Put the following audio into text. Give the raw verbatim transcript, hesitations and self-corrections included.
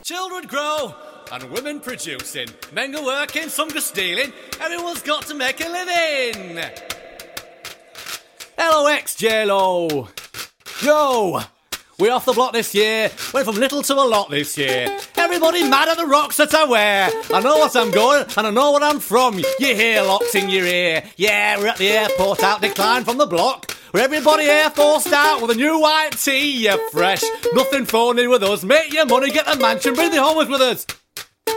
Children grow and women producing, men go working, some go stealing, everyone's got to make a living. L O X J-Lo. Yo, we're off the block this year, went from little to a lot this year. Everybody mad at the rocks that I wear. I know what I'm going and I know what I'm from. You hear locks in your ear. Yeah, we're at the airport out decline from the block, where everybody air forced out with a new white tee. You're fresh, nothing phony with us. Make your money, get the mansion, bring the homeless with us.